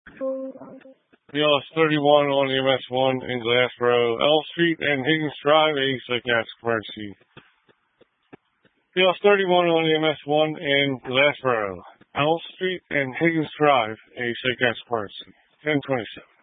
BLS 31 on the MS1 in Glassboro, L Street and Higgins Drive, a psychiatric emergency. BLS 31 on the MS1 in Glassboro, L Street and Higgins Drive, a psychiatric emergency. 1027.